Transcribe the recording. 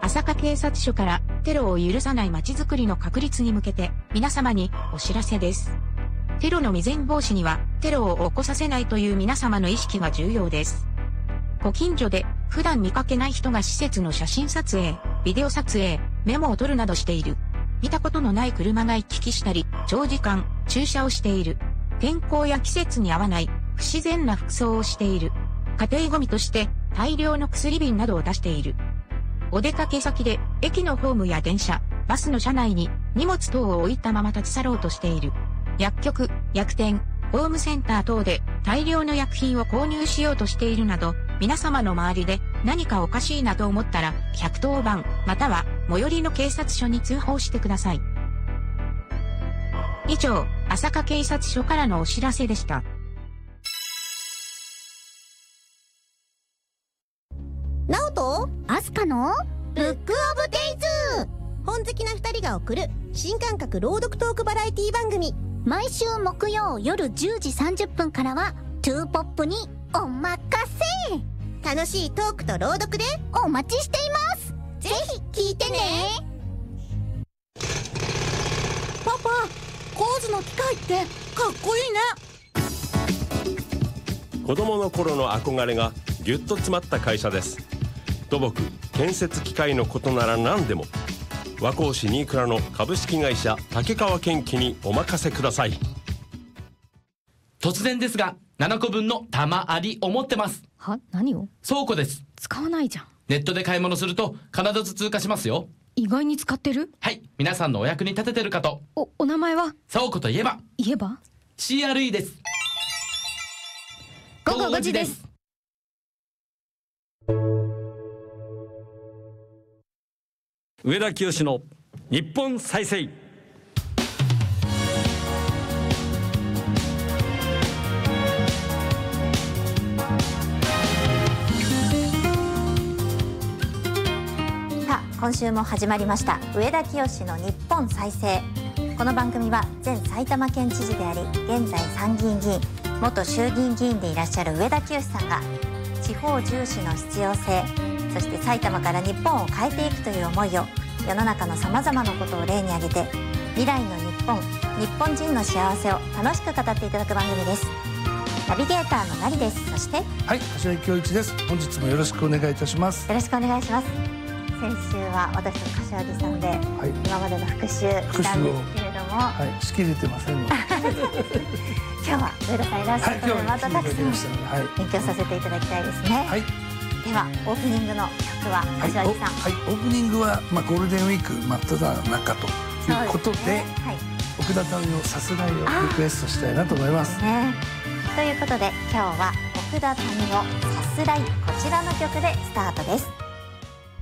朝霞警察署からテロを許さない街づくりの確立に向けて皆様にお知らせです。テロの未然防止にはテロを起こさせないという皆様の意識が重要です。ご近所で普段見かけない人が施設の写真撮影、ビデオ撮影、メモを取るなどしている。見たことのない車が行き来したり、長時間駐車をしている。天候や季節に合わない不自然な服装をしている。家庭ゴミとして大量の薬瓶などを出している。お出かけ先で駅のホームや電車、バスの車内に荷物等を置いたまま立ち去ろうとしている。薬局、薬店、ホームセンター等で大量の薬品を購入しようとしているなど、皆様の周りで何かおかしいなと思ったら110番または最寄りの警察署に通報してください。以上、朝霞警察署からのお知らせでした。 ナオとアスカのブックオブデイズ。本好きな2人が送る新感覚朗読トークバラエティ番組。 毎週木曜夜10時30分からはトゥーポップにおまかせ。 楽しいトークと朗読でお待ちしています。 ぜひ聞いてね。パパ、工事の機械ってかっこいいね。 子供の頃の憧れがぎゅっと詰まった会社です。土木、建設機械のことなら何でも和光市新倉の株式会社竹川建機にお任せください。 突然ですが7個分の玉ありを持ってます。 は？何を？ 倉庫です。 使わないじゃん。 ネットで買い物すると必ず通過しますよ。 意外に使ってる？ はい、皆さんのお役に立ててるかと。 お名前は？ 倉庫といえば CRE です。 午後5時です。 上田清の日本再生。 今週も始まりました上田清の日本再生。この番組は前埼玉県知事であり現在参議院議員、元衆議院議員でいらっしゃる上田清さんが地方重視の必要性、そして埼玉から日本を変えていくという思いを世の中のさまざまなことを例に挙げて未来の日本、日本人の幸せを楽しく語っていただく番組です。ナビゲーターのなりです。そしてはい、柏木恭一です。本日もよろしくお願いいたします。 よろしくお願いします。先週は私と柏木さんで、今までの復習したんですけれども、 しきれてませんので今日は上田さんいらっしゃるので、またたくさん勉強させていただきたいですね。ではオープニングの曲は柏木さん。 オープニングはゴールデンウィーク真っ只中ということで、奥田民のさすらいをリクエストしたいなと思います。 ということで今日は奥田民のさすらい、こちらの曲でスタートです。